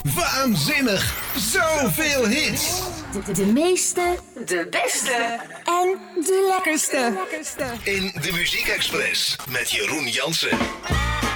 Waanzinnig! Zoveel hits! De meeste, de beste en de lekkerste. In de Muziek Express met Jeroen Jansen.